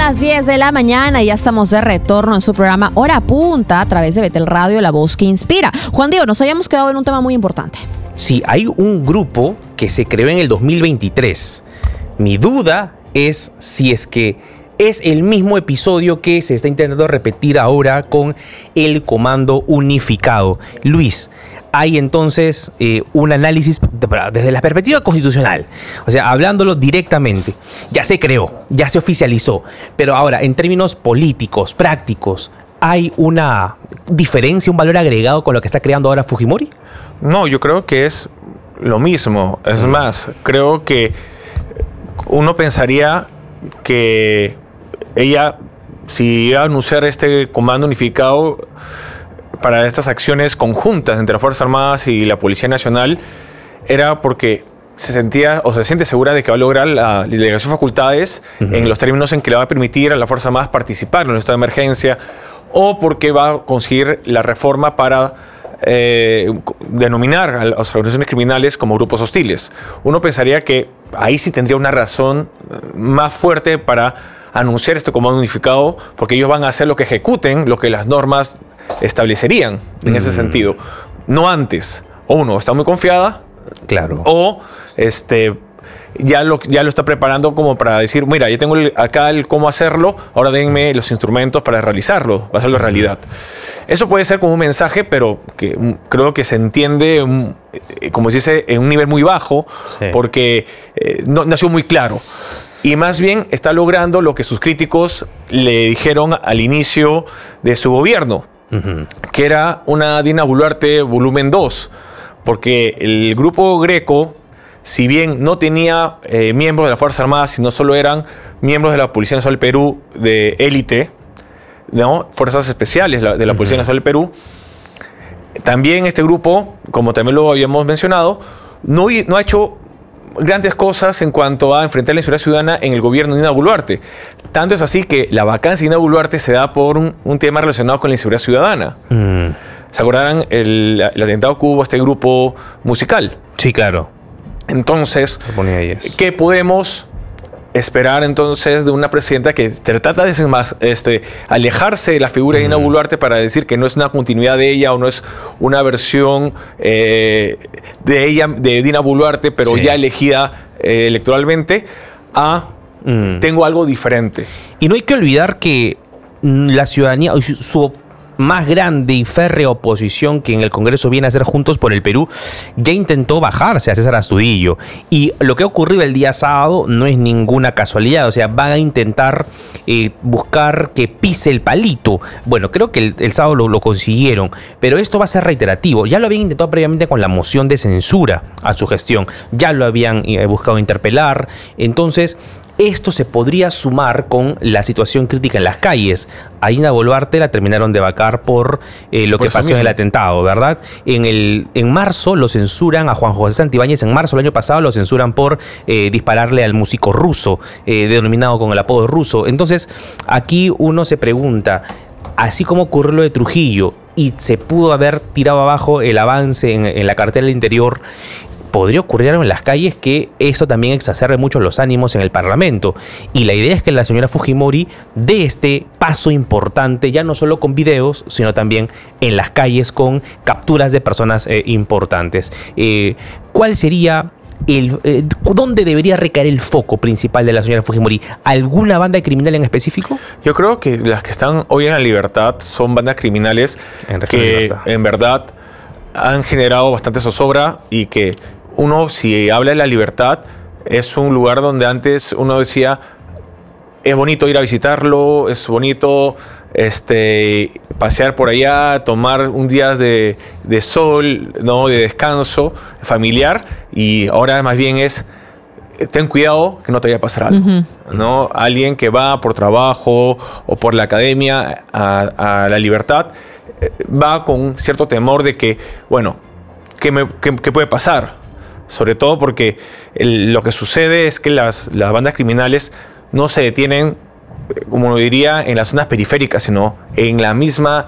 las 10 de la mañana y ya estamos de retorno en su programa Hora Punta a través de Betel Radio, la voz que inspira. Juan Diego, nos habíamos quedado en un tema muy importante. Sí, hay un grupo que se creó en el 2023. Mi duda es si es que es el mismo episodio que se está intentando repetir ahora con el Comando Unificado. Luis, hay entonces un análisis desde la perspectiva constitucional, o sea, hablándolo directamente. Ya se creó, ya se oficializó, pero ahora, en términos políticos, prácticos, ¿hay una diferencia, un valor agregado con lo que está creando ahora Fujimori? No, yo creo que es lo mismo. Es más, creo que uno pensaría que ella, si iba a anunciar este comando unificado para estas acciones conjuntas entre las Fuerzas Armadas y la Policía Nacional, era porque se sentía o se siente segura de que va a lograr la delegación de facultades en los términos en que le va a permitir a las Fuerzas Armadas participar en el estado de emergencia, o porque va a conseguir la reforma para denominar a las organizaciones criminales como grupos hostiles. Uno pensaría que ahí sí tendría una razón más fuerte para anunciar este comando unificado, porque ellos van a hacer lo que ejecuten, lo que las normas establecerían en ese sentido. No antes. O uno está muy confiada, claro, o ya lo está preparando como para decir, mira, ya tengo acá el cómo hacerlo, ahora denme los instrumentos para realizarlo, para hacerlo realidad. Eso puede ser como un mensaje, pero que creo que se entiende, como se dice, en un nivel muy bajo, sí, porque no ha sido muy claro. Y más bien está logrando lo que sus críticos le dijeron al inicio de su gobierno, que era una Dina Boluarte volumen 2, porque el grupo Greco, si bien no tenía miembros de las Fuerzas Armadas, sino solo eran miembros de la Policía Nacional del Perú de élite, ¿no? Fuerzas especiales de la Policía Nacional del Perú, también este grupo, como también lo habíamos mencionado, no ha hecho grandes cosas en cuanto a enfrentar la inseguridad ciudadana en el gobierno de Dina Boluarte. Tanto es así que la vacancia de Dina Boluarte se da por un tema relacionado con la inseguridad ciudadana. ¿Se acordarán el atentado que hubo a este grupo musical? Sí, claro. Entonces, ¿qué podemos esperar entonces de una presidenta que trata de alejarse de la figura de Dina Boluarte para decir que no es una continuidad de ella o no es una versión de ella, de Dina Boluarte, pero sí, ya elegida electoralmente, tengo algo diferente? Y no hay que olvidar que la ciudadanía, su más grande y férrea oposición que en el Congreso viene a hacer Juntos por el Perú, ya intentó bajarse a César Astudillo. Y lo que ha ocurrido el día sábado no es ninguna casualidad. O sea, van a intentar buscar que pise el palito. Bueno, creo que el sábado lo consiguieron, pero esto va a ser reiterativo. Ya lo habían intentado previamente con la moción de censura a su gestión. Ya lo habían buscado interpelar. Entonces, esto se podría sumar con la situación crítica en las calles. A Dina Boluarte la terminaron de vacar por lo que pasó en el atentado, ¿verdad? En marzo lo censuran a Juan José Santibáñez. En marzo del año pasado lo censuran por dispararle al músico ruso, denominado con el apodo ruso. Entonces, aquí uno se pregunta, así como ocurrió lo de Trujillo y se pudo haber tirado abajo el avance en la cartera del interior, podría ocurrir algo en las calles que esto también exacerbe mucho los ánimos en el Parlamento. Y la idea es que la señora Fujimori dé este paso importante, ya no solo con videos, sino también en las calles con capturas de personas importantes. ¿Cuál sería dónde debería recaer el foco principal de la señora Fujimori? ¿Alguna banda criminal en específico? Yo creo que las que están hoy en la libertad son bandas criminales que en verdad han generado bastante zozobra, y que uno, si habla de la libertad, es un lugar donde antes uno decía, es bonito ir a visitarlo, es bonito pasear por allá, tomar un día de sol, ¿no?, de descanso familiar, y ahora más bien es, ten cuidado que no te vaya a pasar algo, ¿no? Alguien que va por trabajo o por la academia a la libertad va con cierto temor de que, bueno, ¿qué puede pasar? Sobre todo porque lo que sucede es que las bandas criminales no se detienen, como lo diría, en las zonas periféricas, sino en la misma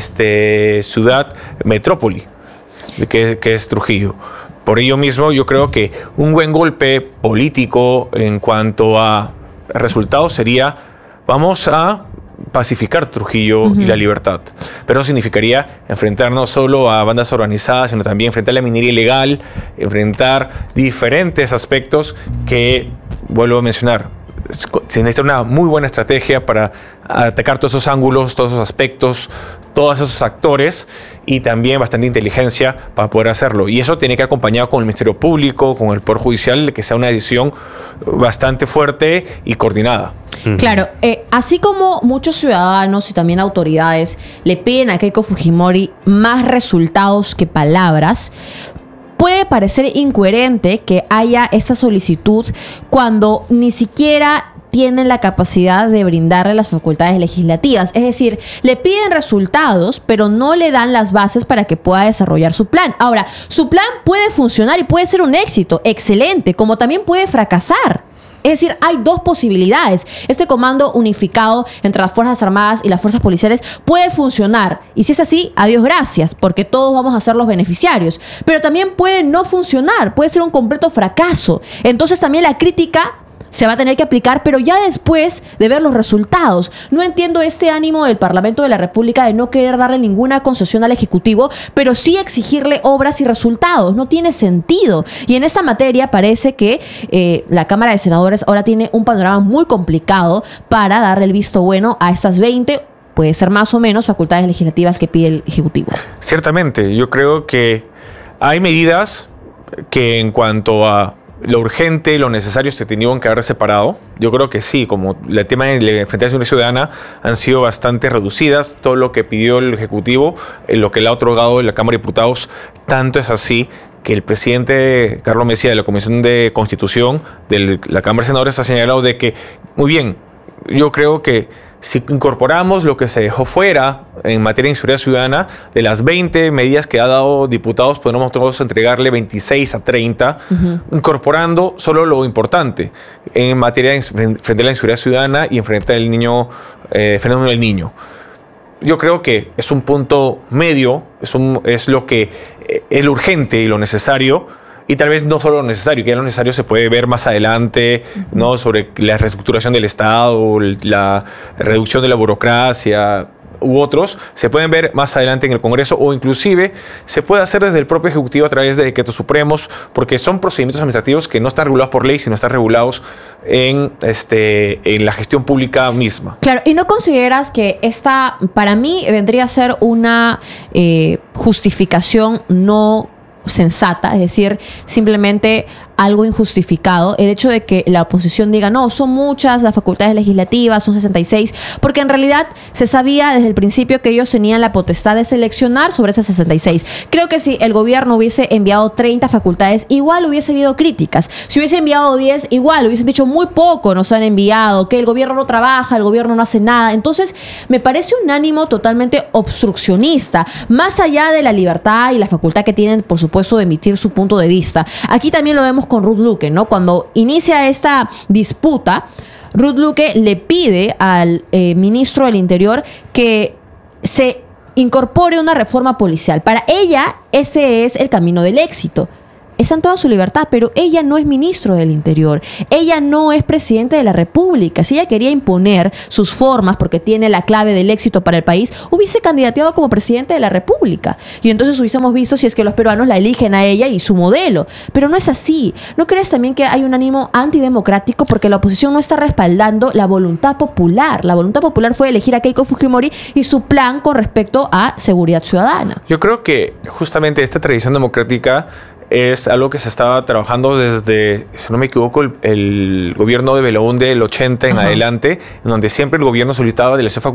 ciudad metrópoli que es Trujillo. Por ello mismo, yo creo que un buen golpe político en cuanto a resultados sería, vamos a pacificar Trujillo y La Libertad. Pero eso significaría enfrentar no solo a bandas organizadas, sino también enfrentar la minería ilegal, enfrentar diferentes aspectos que, vuelvo a mencionar, se necesita una muy buena estrategia para atacar todos esos ángulos, todos esos aspectos, todos esos actores, y también bastante inteligencia para poder hacerlo. Y eso tiene que ir acompañado con el Ministerio Público, con el Poder Judicial, de que sea una decisión bastante fuerte y coordinada. Claro, así como muchos ciudadanos y también autoridades le piden a Keiko Fujimori más resultados que palabras, puede parecer incoherente que haya esa solicitud cuando ni siquiera tienen la capacidad de brindarle las facultades legislativas. Es decir, le piden resultados, pero no le dan las bases para que pueda desarrollar su plan. Ahora, su plan puede funcionar y puede ser un éxito, excelente, como también puede fracasar. Es decir, hay dos posibilidades. Este comando unificado entre las Fuerzas Armadas y las Fuerzas Policiales puede funcionar. Y si es así, adiós gracias, porque todos vamos a ser los beneficiarios. Pero también puede no funcionar, puede ser un completo fracaso. Entonces también la crítica se va a tener que aplicar, pero ya después de ver los resultados. No entiendo este ánimo del Parlamento de la República de no querer darle ninguna concesión al Ejecutivo, pero sí exigirle obras y resultados. No tiene sentido. Y en esta materia parece que la Cámara de Senadores ahora tiene un panorama muy complicado para darle el visto bueno a estas 20, puede ser más o menos, facultades legislativas que pide el Ejecutivo. Ciertamente, yo creo que hay medidas que en cuanto a lo urgente, lo necesario se tenían que haber separado. Yo creo que sí, como el tema de la Frente de Seguridad Ciudadana han sido bastante reducidas. Todo lo que pidió el Ejecutivo, lo que le ha otorgado la Cámara de Diputados, tanto es así que el presidente Carlos Mejía de la Comisión de Constitución de la Cámara de Senadores ha señalado de que, muy bien, yo creo que si incorporamos lo que se dejó fuera en materia de inseguridad ciudadana, de las 20 medidas que ha dado diputados, podemos todos entregarle 26 a 30, incorporando solo lo importante en materia de enfrentar la inseguridad ciudadana y enfrentar el fenómeno del niño. Yo creo que es un punto medio, es lo que es lo urgente y lo necesario. Y tal vez no solo lo necesario, que ya lo necesario se puede ver más adelante, ¿no? Sobre la reestructuración del Estado, la reducción de la burocracia u otros, se pueden ver más adelante en el Congreso, o inclusive se puede hacer desde el propio Ejecutivo a través de decretos supremos, porque son procedimientos administrativos que no están regulados por ley, sino están regulados en la gestión pública misma. Claro, ¿y no consideras que esta, para mí, vendría a ser una justificación no sensata, es decir, simplemente algo injustificado, el hecho de que la oposición diga, no, son muchas las facultades legislativas, son 66, porque en realidad se sabía desde el principio que ellos tenían la potestad de seleccionar sobre esas 66. Creo que si el gobierno hubiese enviado 30 facultades, igual hubiese habido críticas. Si hubiese enviado 10, igual hubiesen dicho muy poco nos han enviado, que el gobierno no trabaja, el gobierno no hace nada. Entonces, me parece un ánimo totalmente obstruccionista, más allá de la libertad y la facultad que tienen, por supuesto, de emitir su punto de vista. Aquí también lo vemos con Ruth Luque, ¿no? Cuando inicia esta disputa, Ruth Luque le pide al ministro del Interior que se incorpore una reforma policial. Para ella, ese es el camino del éxito. Está en toda su libertad, pero ella no es ministro del Interior. Ella no es presidente de la República. Si ella quería imponer sus formas porque tiene la clave del éxito para el país, hubiese candidateado como presidente de la República. Y entonces hubiésemos visto si es que los peruanos la eligen a ella y su modelo. Pero no es así. ¿No crees también que hay un ánimo antidemocrático porque la oposición no está respaldando la voluntad popular? La voluntad popular fue elegir a Keiko Fujimori y su plan con respecto a seguridad ciudadana. Yo creo que justamente esta tradición democrática es algo que se estaba trabajando desde, si no me equivoco, el gobierno de Belaúnde del 80 en adelante, en donde siempre el gobierno solicitaba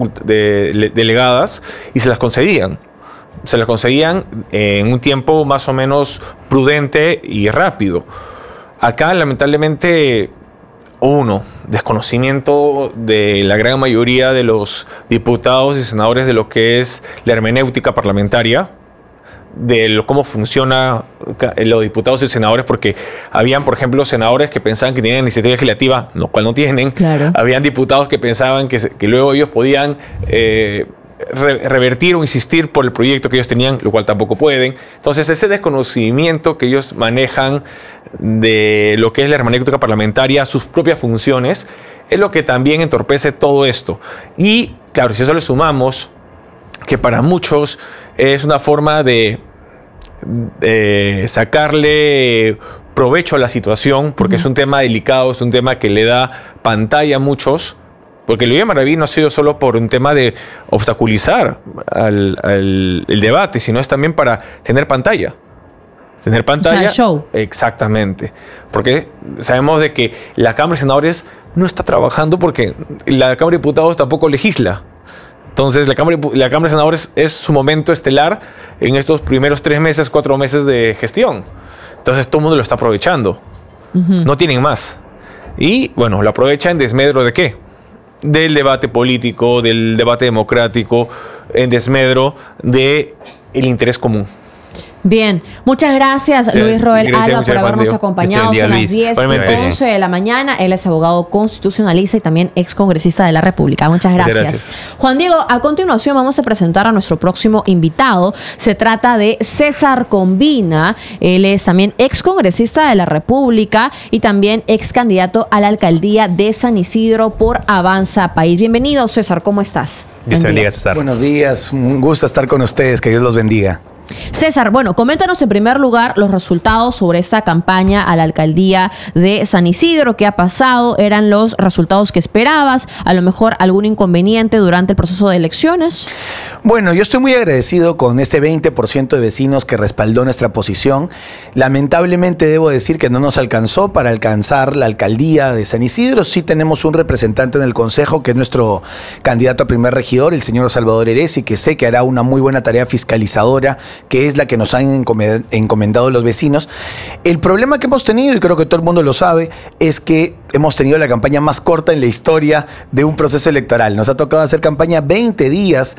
delegadas y se las concedían. Se las concedían en un tiempo más o menos prudente y rápido. Acá, lamentablemente, desconocimiento de la gran mayoría de los diputados y senadores de lo que es la hermenéutica parlamentaria, de cómo funciona los diputados y senadores, porque habían, por ejemplo, senadores que pensaban que tenían iniciativa legislativa, lo cual no tienen. Claro. Habían diputados que pensaban que luego ellos podían revertir o insistir por el proyecto que ellos tenían, lo cual tampoco pueden. Entonces, ese desconocimiento que ellos manejan de lo que es la hermenéutica parlamentaria a sus propias funciones, es lo que también entorpece todo esto. Y claro, si eso le sumamos que para muchos es una forma de sacarle provecho a la situación, porque es un tema delicado, es un tema que le da pantalla a muchos, porque el Villa Maraví no ha sido solo por un tema de obstaculizar el debate, sino es también para tener pantalla. Tener pantalla. O sea, el show. Exactamente. Porque sabemos de que la Cámara de Senadores no está trabajando porque la Cámara de Diputados tampoco legisla. Entonces, la Cámara de Senadores es su momento estelar en estos primeros 3 meses, 4 meses de gestión. Entonces, todo el mundo lo está aprovechando. No tienen más. Y, bueno, lo aprovechan en desmedro ¿de qué? Del debate político, del debate democrático, en desmedro del interés común. Bien, muchas gracias Luis Roel Alba por habernos acompañado. Son las 10:11 de la mañana. Él es abogado constitucionalista y también excongresista de la República. Muchas gracias. Juan Diego, a continuación vamos a presentar a nuestro próximo invitado. Se trata de César Combina. Él es también excongresista de la República y también ex candidato a la alcaldía de San Isidro por Avanza País. Bienvenido, César, ¿cómo estás? Dios te bendiga, César. Buenos días, un gusto estar con ustedes, que Dios los bendiga. César, bueno, coméntanos en primer lugar los resultados sobre esta campaña a la alcaldía de San Isidro. ¿Qué ha pasado? ¿Eran los resultados que esperabas? ¿A lo mejor algún inconveniente durante el proceso de elecciones? Bueno, yo estoy muy agradecido con este 20% de vecinos que respaldó nuestra posición. Lamentablemente debo decir que no nos alcanzó para alcanzar la alcaldía de San Isidro. Sí tenemos un representante en el consejo que es nuestro candidato a primer regidor, el señor Salvador Heresi, que sé que hará una muy buena tarea fiscalizadora, que es la que nos han encomendado los vecinos. El problema que hemos tenido, y creo que todo el mundo lo sabe, es que hemos tenido la campaña más corta en la historia de un proceso electoral. Nos ha tocado hacer campaña 20 días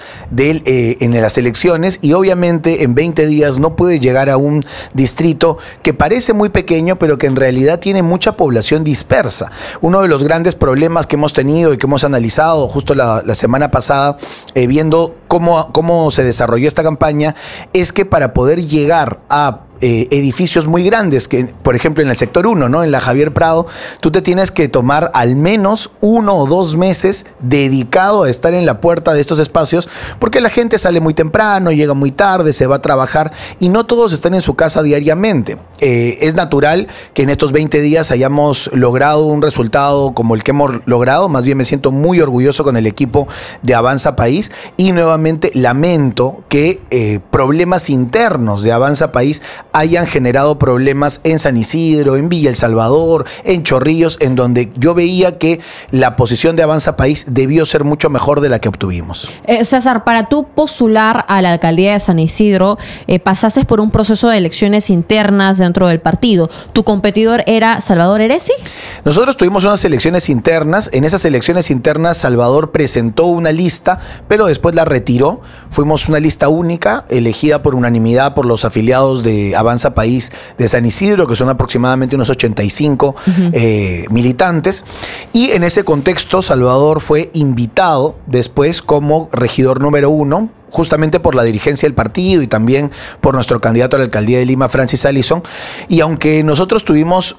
en las elecciones y obviamente en 20 días no puede llegar a un distrito que parece muy pequeño, pero que en realidad tiene mucha población dispersa. Uno de los grandes problemas que hemos tenido y que hemos analizado justo la semana pasada, viendo cómo se desarrolló esta campaña, es que para poder llegar a edificios muy grandes, que por ejemplo en el sector 1, ¿no? En la Javier Prado, tú te tienes que tomar al menos 1 o 2 meses dedicado a estar en la puerta de estos espacios, porque la gente sale muy temprano, llega muy tarde, se va a trabajar y no todos están en su casa diariamente. Es natural que en estos 20 días hayamos logrado un resultado como el que hemos logrado. Más bien me siento muy orgulloso con el equipo de Avanza País y nuevamente lamento que problemas internos de Avanza País hayan generado problemas en San Isidro, en Villa El Salvador, en Chorrillos, en donde yo veía que la posición de Avanza País debió ser mucho mejor de la que obtuvimos. César, para tú postular a la alcaldía de San Isidro, pasaste por un proceso de elecciones internas dentro del partido. ¿Tu competidor era Salvador Heresi? Nosotros tuvimos unas elecciones internas. En esas elecciones internas Salvador presentó una lista, pero después la retiró. Fuimos una lista única, elegida por unanimidad por los afiliados de Avanza País de San Isidro, que son aproximadamente unos 85 militantes. Y en ese contexto Salvador fue invitado después como regidor número 1, justamente por la dirigencia del partido y también por nuestro candidato a la alcaldía de Lima, Francis Allison. Y aunque nosotros tuvimos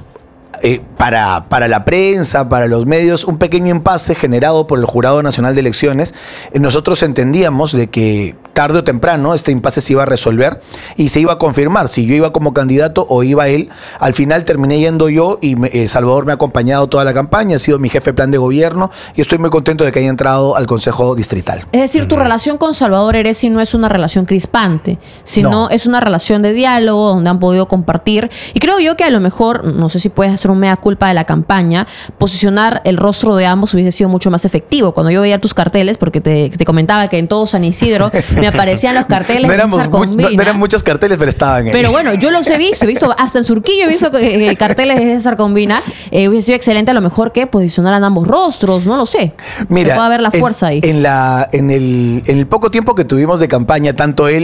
para la prensa, para los medios, un pequeño impasse generado por el Jurado Nacional de Elecciones, nosotros entendíamos de que tarde o temprano este impasse se iba a resolver y se iba a confirmar si yo iba como candidato o iba él. Al final terminé yendo yo y Salvador me ha acompañado toda la campaña, ha sido mi jefe de plan de gobierno y estoy muy contento de que haya entrado al Consejo Distrital. Es decir, tu relación con Salvador Heresi no es una relación crispante, sino es una relación de diálogo donde han podido compartir. Y creo yo que a lo mejor, no sé si puedes hacer un mea culpa de la campaña, posicionar el rostro de ambos hubiese sido mucho más efectivo. Cuando yo veía tus carteles, porque te comentaba que en todo San Isidro me aparecían los carteles no eran muchos carteles, pero estaban ahí. Pero bueno, yo los he visto hasta en Surquillo he visto carteles de César Combina. Hubiese sido excelente a lo mejor que posicionaran ambos rostros, no lo sé. Mira, que pueda haber la fuerza ahí. En el poco tiempo que tuvimos de campaña, tanto él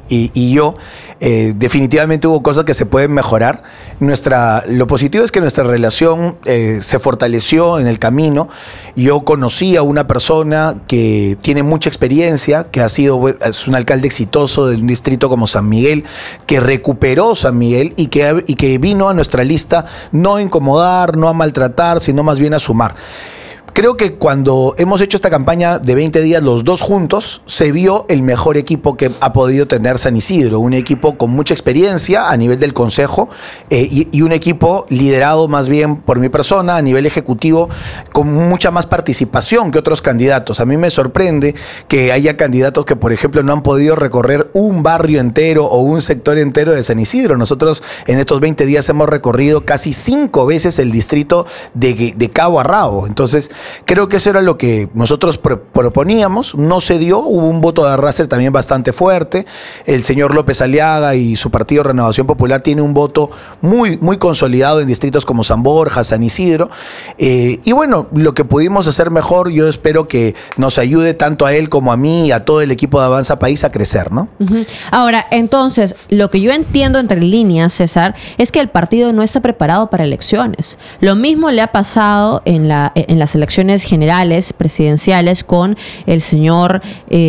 y yo, definitivamente hubo cosas que se pueden mejorar. Lo positivo es que nuestra relación se fortaleció en el camino. Yo conocí a una persona que tiene mucha experiencia, que es un alcalde exitoso de un distrito como San Miguel, que recuperó San Miguel y que vino a nuestra lista no a incomodar, no a maltratar, sino más bien a sumar. Creo que cuando hemos hecho esta campaña de 20 días los dos juntos, se vio el mejor equipo que ha podido tener San Isidro, un equipo con mucha experiencia a nivel del consejo y un equipo liderado más bien por mi persona a nivel ejecutivo con mucha más participación que otros candidatos. A mí me sorprende que haya candidatos que, por ejemplo, no han podido recorrer un barrio entero o un sector entero de San Isidro. Nosotros en estos 20 días hemos recorrido casi 5 veces el distrito de cabo a rabo. Entonces, creo que eso era lo que nosotros proponíamos, no se dio, hubo un voto de arrastre también bastante fuerte. El señor López Aliaga y su partido Renovación Popular tiene un voto muy, muy consolidado en distritos como San Borja, San Isidro. Y bueno, lo que pudimos hacer mejor, yo espero que nos ayude tanto a él como a mí y a todo el equipo de Avanza País a crecer, ¿no? Uh-huh. Ahora, entonces, lo que yo entiendo entre líneas, César, es que el partido no está preparado para elecciones. Lo mismo le ha pasado en las elecciones generales presidenciales con el señor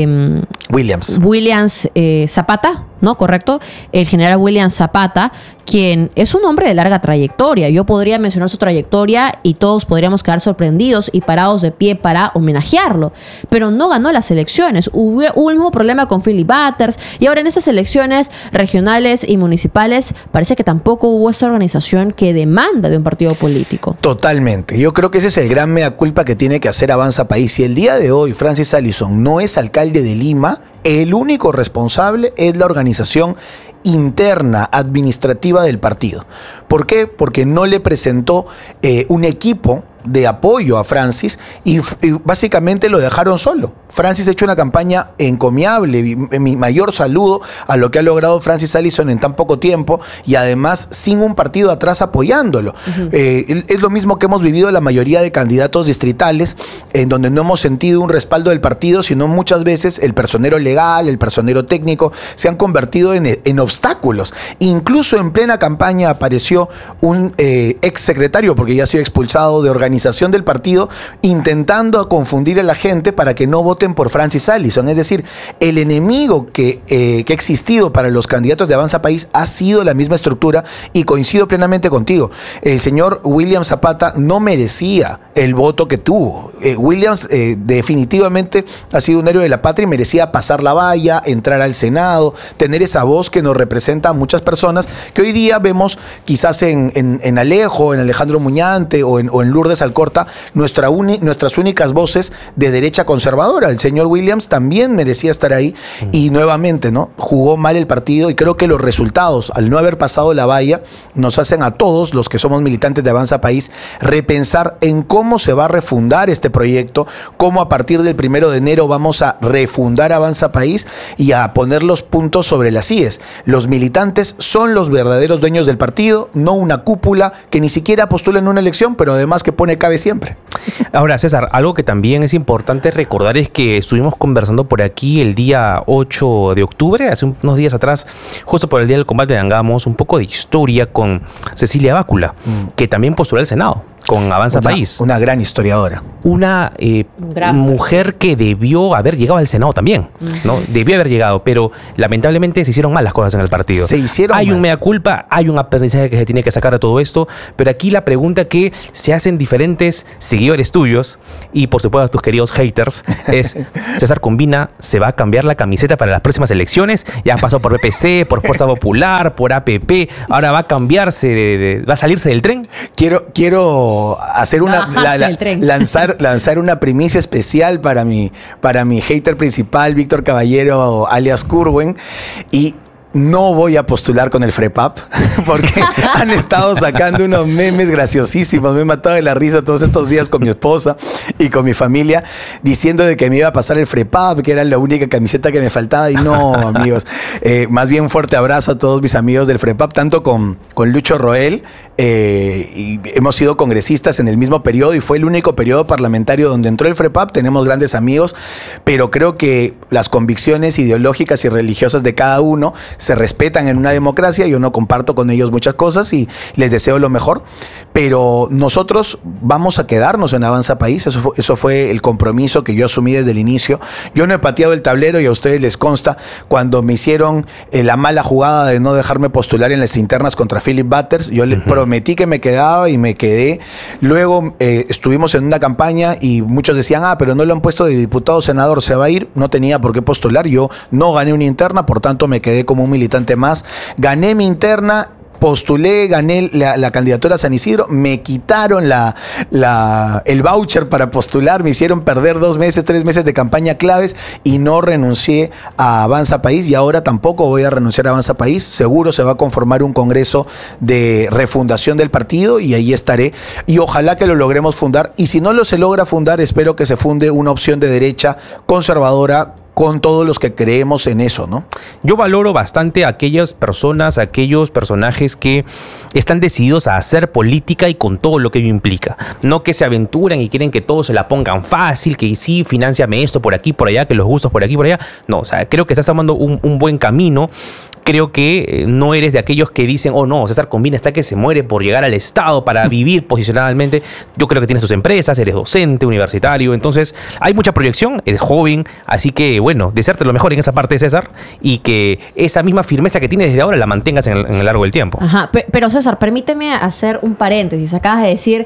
Williams Zapata, ¿no? ¿Correcto? El general Williams Zapata, quien es un hombre de larga trayectoria. Yo podría mencionar su trayectoria y todos podríamos quedar sorprendidos y parados de pie para homenajearlo. Pero no ganó las elecciones. Hubo el mismo problema con Philip Butters y ahora en estas elecciones regionales y municipales parece que tampoco hubo esta organización que demanda de un partido político. Totalmente. Yo creo que ese es el gran mea culpa que tiene que hacer Avanza País. Si el día de hoy Francis Allison no es alcalde de Lima, el único responsable es la organización interna, administrativa del partido. ¿Por qué? Porque no le presentó un equipo de apoyo a Francis y básicamente lo dejaron solo. Francis ha hecho una campaña encomiable, mi mayor saludo a lo que ha logrado Francis Allison en tan poco tiempo y además sin un partido atrás apoyándolo. Uh-huh. Es lo mismo que hemos vivido la mayoría de candidatos distritales en donde no hemos sentido un respaldo del partido, sino muchas veces el personero legal, el personero técnico se han convertido en obstáculos. Incluso en plena campaña apareció un ex secretario, porque ya ha sido expulsado de organización del partido, intentando confundir a la gente para que no voten por Francis Allison. Es decir, el enemigo que ha existido para los candidatos de Avanza País ha sido la misma estructura y coincido plenamente contigo. El señor Williams Zapata no merecía el voto que tuvo. Williams definitivamente ha sido un héroe de la patria y merecía pasar la valla, entrar al Senado, tener esa voz que nos representa a muchas personas que hoy día vemos quizás en Alejo, en Alejandro Muñante o en Lourdes Alcorta, nuestras únicas voces de derecha conservadora. El señor Williams también merecía estar ahí y nuevamente, ¿no? Jugó mal el partido y creo que los resultados, al no haber pasado la valla, nos hacen a todos los que somos militantes de Avanza País repensar en cómo se va a refundar este proyecto, cómo a partir del 1 de enero vamos a refundar Avanza País y a poner los puntos sobre las íes. Los militantes son los verdaderos dueños del partido, no una cúpula que ni siquiera postula en una elección, pero además que pone cabe siempre. Ahora, César, algo que también es importante recordar es que estuvimos conversando por aquí el día 8 de octubre, hace unos días atrás, justo por el Día del Combate, hagamos un poco de historia con Cecilia Bácula, que también postuló al Senado con Avanza País. Una gran historiadora. Una mujer que debió haber llegado al Senado también, ¿no? Debió haber llegado, pero lamentablemente se hicieron mal las cosas en el partido. Hay un mea culpa, hay un aprendizaje que se tiene que sacar de todo esto, pero aquí la pregunta que se hacen diferentes seguidores tuyos y por supuesto tus queridos haters es: César Combina se va a cambiar la camiseta para las próximas elecciones, ya pasó por PPC, por Fuerza Popular, por APP, ahora va a cambiarse, va a salirse del tren. Quiero hacer lanzar una primicia especial para mi hater principal, Víctor Caballero, alias Curwen, y No voy a postular con el FREPAP porque han estado sacando unos memes graciosísimos. Me he matado de la risa todos estos días con mi esposa y con mi familia diciendo de que me iba a pasar el FREPAP, que era la única camiseta que me faltaba. Y no, amigos. Más bien un fuerte abrazo a todos mis amigos del FREPAP, tanto con Lucho Roel. Y hemos sido congresistas en el mismo periodo y fue el único periodo parlamentario donde entró el FREPAP. Tenemos grandes amigos, pero creo que las convicciones ideológicas y religiosas de cada uno se respetan en una democracia. Yo no comparto con ellos muchas cosas y les deseo lo mejor, pero nosotros vamos a quedarnos en Avanza País. Eso fue el compromiso que yo asumí desde el inicio. Yo no he pateado el tablero y a ustedes les consta cuando me hicieron la mala jugada de no dejarme postular en las internas contra Philip Butters. Yo les prometí que me quedaba y me quedé. Luego estuvimos en una campaña y muchos decían, pero no lo han puesto de diputado o senador, se va a ir. No tenía por qué postular. Yo no gané una interna, por tanto me quedé como un militante más. Gané mi interna, postulé, gané la candidatura a San Isidro, me quitaron el voucher para postular, me hicieron perder 2 meses, 3 meses de campaña claves y no renuncié a Avanza País y ahora tampoco voy a renunciar a Avanza País. Seguro se va a conformar un congreso de refundación del partido y ahí estaré y ojalá que lo logremos fundar y si no lo se logra fundar, espero que se funde una opción de derecha conservadora con todos los que creemos en eso, ¿no? Yo valoro bastante a aquellas personas, a aquellos personajes que están decididos a hacer política y con todo lo que ello implica. No que se aventuran y quieren que todos se la pongan fácil, que sí, financiame esto por aquí, por allá, que los gustos por aquí, por allá. No, o sea, creo que estás tomando un buen camino. Creo que no eres de aquellos que dicen, no, César Combina está que se muere por llegar al Estado para vivir posicionalmente. Yo creo que tienes tus empresas, eres docente, universitario, entonces hay mucha proyección, eres joven, así que bueno, desearte lo mejor en esa parte, César, y que esa misma firmeza que tienes desde ahora la mantengas en el largo del tiempo. Ajá, pero César, permíteme hacer un paréntesis. Acabas de decir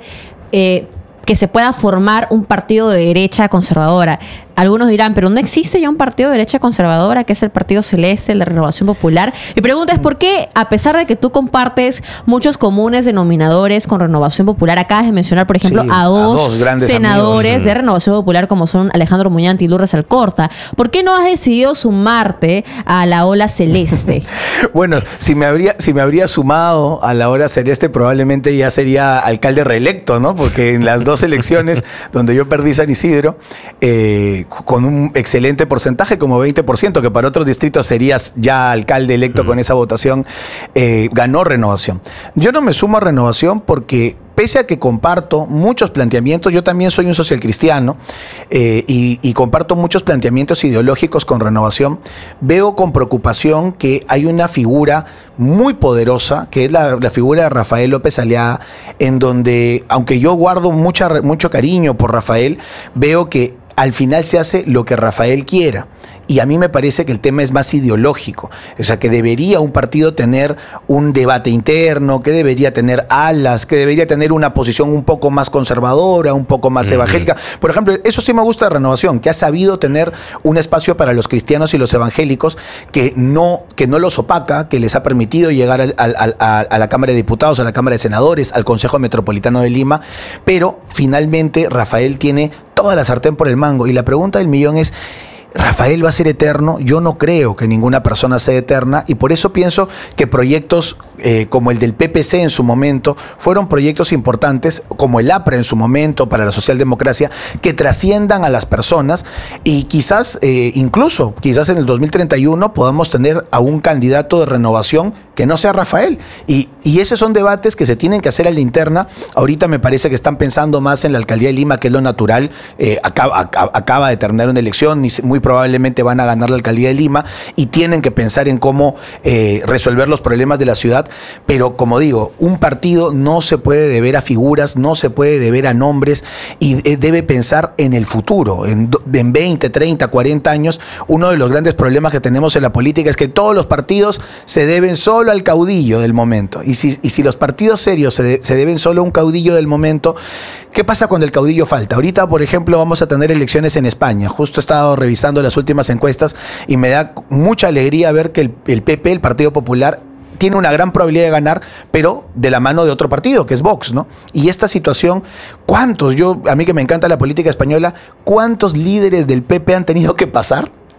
que se pueda formar un partido de derecha conservadora. Algunos dirán, pero no existe ya un partido de derecha conservadora, que es el Partido Celeste, el de Renovación Popular. Mi pregunta es, ¿por qué, a pesar de que tú compartes muchos comunes denominadores con Renovación Popular, acabas de mencionar, por ejemplo, a dos grandes senadores amigos de Renovación Popular, como son Alejandro Muñante y Lourdes Alcorta? ¿Por qué no has decidido sumarte a la ola celeste? Bueno, si me habría sumado a la ola celeste, probablemente ya sería alcalde reelecto, ¿no? Porque en las 2 elecciones donde yo perdí San Isidro, con un excelente porcentaje, como 20%, que para otros distritos serías ya alcalde electo con esa votación, ganó Renovación. Yo no me sumo a Renovación porque pese a que comparto muchos planteamientos, yo también soy un socialcristiano y comparto muchos planteamientos ideológicos con Renovación, veo con preocupación que hay una figura muy poderosa, que es la figura de Rafael López Aliaga, en donde, aunque yo guardo mucho cariño por Rafael, veo que al final se hace lo que Rafael quiera. Y a mí me parece que el tema es más ideológico. O sea, que debería un partido tener un debate interno, que debería tener alas, que debería tener una posición un poco más conservadora, un poco más evangélica. Por ejemplo, eso sí me gusta de Renovación, que ha sabido tener un espacio para los cristianos y los evangélicos que no los opaca, que les ha permitido llegar a la Cámara de Diputados, a la Cámara de Senadores, al Consejo Metropolitano de Lima. Pero finalmente Rafael tiene toda la sartén por el mango. Y la pregunta del millón es, ¿Rafael va a ser eterno? Yo no creo que ninguna persona sea eterna y por eso pienso que proyectos como el del PPC en su momento fueron proyectos importantes, como el APRA en su momento para la socialdemocracia, que trasciendan a las personas y quizás quizás en el 2031 podamos tener a un candidato de Renovación que no sea Rafael. Y esos son debates que se tienen que hacer a la interna. Ahorita me parece que están pensando más en la alcaldía de Lima, que es lo natural. Acaba de terminar una elección y muy probablemente van a ganar la alcaldía de Lima y tienen que pensar en cómo resolver los problemas de la ciudad. Pero como digo, un partido no se puede deber a figuras, no se puede deber a nombres y debe pensar en el futuro, en 20, 30, 40 años. Uno de los grandes problemas que tenemos en la política es que todos los partidos se deben solo al caudillo del momento. Y si los partidos serios se deben solo a un caudillo del momento, ¿qué pasa cuando el caudillo falta? Ahorita, por ejemplo, vamos a tener elecciones en España. Justo he estado revisando las últimas encuestas y me da mucha alegría ver que el PP, el Partido Popular, tiene una gran probabilidad de ganar, pero de la mano de otro partido, que es Vox, ¿no? Y esta situación, a mí que me encanta la política española, ¿cuántos líderes del PP han tenido que pasar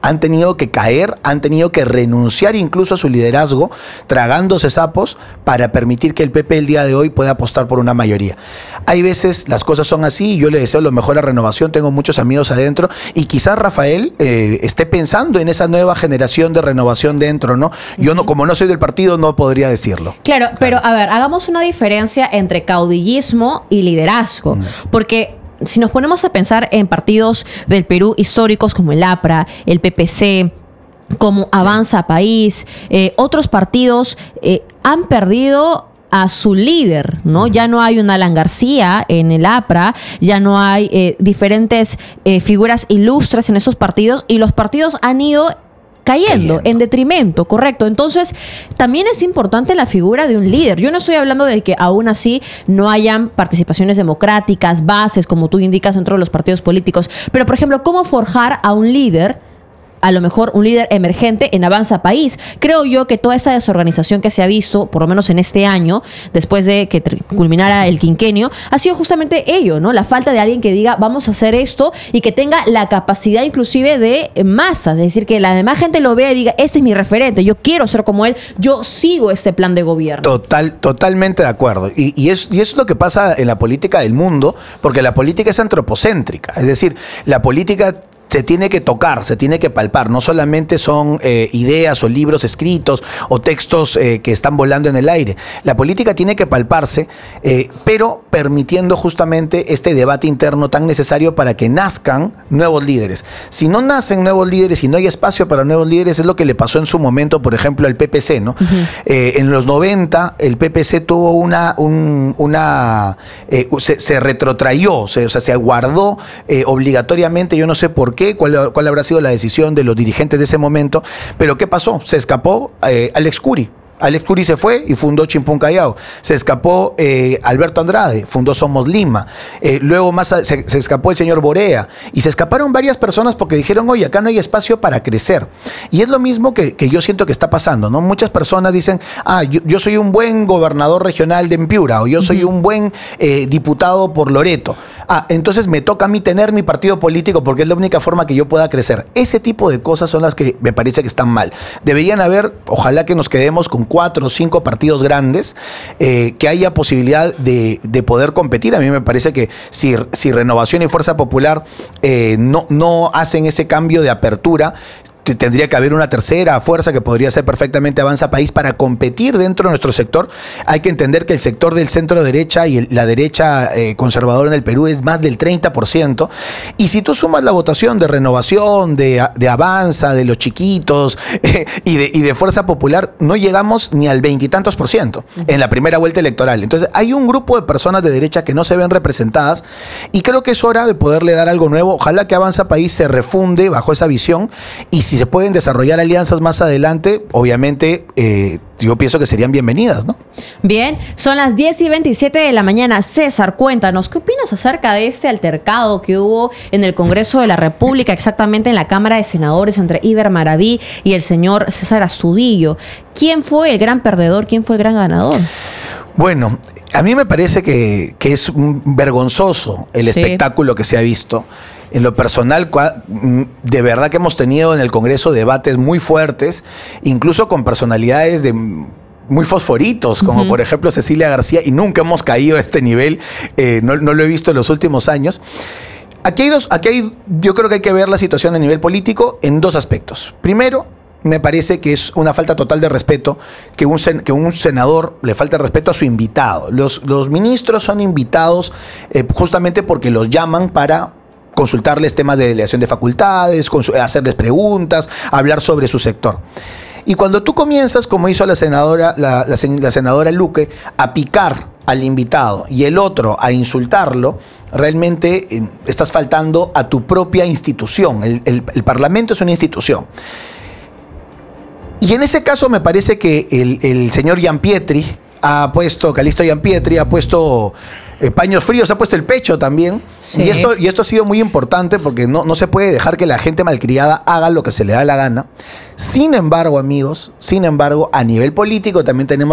han tenido que caer, han tenido que renunciar incluso a su liderazgo, tragándose sapos para permitir que el PP el día de hoy pueda apostar por una mayoría. Hay veces las cosas son así y yo le deseo lo mejor a Renovación, tengo muchos amigos adentro y quizás Rafael esté pensando en esa nueva generación de Renovación dentro, ¿no? Yo no, como no soy del partido, no podría decirlo. Claro, pero a ver, hagamos una diferencia entre caudillismo y liderazgo, porque si nos ponemos a pensar en partidos del Perú históricos como el APRA, el PPC, como Avanza País, otros partidos han perdido a su líder, ¿no? Ya no hay un Alan García en el APRA, ya no hay diferentes figuras ilustres en esos partidos y los partidos han ido cayendo en detrimento, correcto. Entonces, también es importante la figura de un líder. Yo no estoy hablando de que aún así no hayan participaciones democráticas, bases, como tú indicas, dentro de los partidos políticos. Pero, por ejemplo, ¿cómo forjar a un líder? A lo mejor un líder emergente en Avanza País. Creo yo que toda esta desorganización que se ha visto, por lo menos en este año, después de que culminara el quinquenio, ha sido justamente ello, ¿no? La falta de alguien que diga, vamos a hacer esto y que tenga la capacidad inclusive de masas. Es decir, que la demás gente lo vea y diga, este es mi referente, yo quiero ser como él, yo sigo este plan de gobierno. Totalmente de acuerdo. Y eso es lo que pasa en la política del mundo, porque la política es antropocéntrica. Es decir, la política se tiene que tocar, se tiene que palpar. No solamente son ideas o libros escritos o textos que están volando en el aire. La política tiene que palparse, pero permitiendo justamente este debate interno tan necesario para que nazcan nuevos líderes. Si no nacen nuevos líderes y no hay espacio para nuevos líderes, es lo que le pasó en su momento, por ejemplo, al PPC, ¿no? En los 90, el PPC tuvo se retrotrayó, o sea, se aguardó obligatoriamente, yo no sé por qué, cuál habrá sido la decisión de los dirigentes de ese momento, pero ¿qué pasó? Se escapó Alex Curi. Alex Curi se fue y fundó Chimpún Callao. Se escapó Alberto Andrade, fundó Somos Lima. Luego se escapó el señor Borea. Y se escaparon varias personas porque dijeron, oye, acá no hay espacio para crecer. Y es lo mismo que yo siento que está pasando, ¿no? Muchas personas dicen, yo soy un buen gobernador regional de Piura, o yo soy un buen diputado por Loreto. Entonces me toca a mí tener mi partido político porque es la única forma que yo pueda crecer. Ese tipo de cosas son las que me parece que están mal. Deberían haber, ojalá que nos quedemos con 4 o 5 partidos grandes, que haya posibilidad de poder competir. A mí me parece que si Renovación y Fuerza Popular no hacen ese cambio de apertura, tendría que haber una tercera fuerza que podría ser perfectamente Avanza País para competir dentro de nuestro sector. Hay que entender que el sector del centro derecha y la derecha conservadora en el Perú es más del 30%. Y si tú sumas la votación de Renovación, de Avanza, de los chiquitos y de Fuerza Popular, no llegamos ni al 20 y tantos % en la primera vuelta electoral. Entonces hay un grupo de personas de derecha que no se ven representadas y creo que es hora de poderle dar algo nuevo. Ojalá que Avanza País se refunde bajo esa visión y si se pueden desarrollar alianzas más adelante, obviamente yo pienso que serían bienvenidas, ¿no? Bien, son las 10:27 de la mañana. César, cuéntanos, ¿qué opinas acerca de este altercado que hubo en el Congreso de la República, exactamente en la Cámara de Senadores, entre Iber Maraví y el señor César Astudillo? ¿Quién fue el gran perdedor? ¿Quién fue el gran ganador? Bueno, a mí me parece que es vergonzoso el espectáculo que se ha visto. En lo personal, de verdad que hemos tenido en el Congreso debates muy fuertes, incluso con personalidades muy fosforitos, como por ejemplo Cecilia García, y nunca hemos caído a este nivel, no lo he visto en los últimos años. Yo creo que hay que ver la situación a nivel político en 2 aspectos. Primero, me parece que es una falta total de respeto que un senador le falte respeto a su invitado. Los ministros son invitados justamente porque los llaman para consultarles temas de delegación de facultades, hacerles preguntas, hablar sobre su sector. Y cuando tú comienzas, como hizo la senadora Luque, a picar al invitado y el otro a insultarlo, realmente estás faltando a tu propia institución. El Parlamento es una institución. Y en ese caso me parece que el señor Gianpietri Calixto Gianpietri ha puesto paños fríos, ha puesto el pecho también. Sí. Y esto ha sido muy importante porque no se puede dejar que la gente malcriada haga lo que se le da la gana. Sin embargo, amigos, a nivel político también tenemos